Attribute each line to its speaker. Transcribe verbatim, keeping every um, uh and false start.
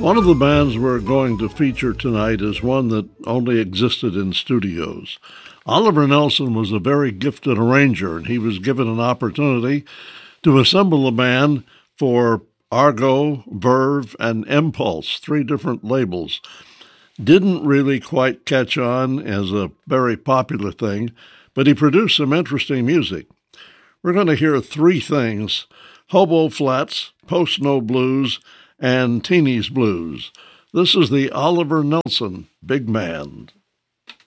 Speaker 1: One of the bands we're going to feature tonight is one that only existed in studios. Oliver Nelson was a very gifted arranger, and he was given an opportunity to assemble a band for Argo, Verve, and Impulse, three different labels. Didn't really quite catch on as a very popular thing, but he produced some interesting music. We're going to hear three things: Hobo Flats, Post-No Blues, and Teeny's Blues. This is the Oliver Nelson Big Band.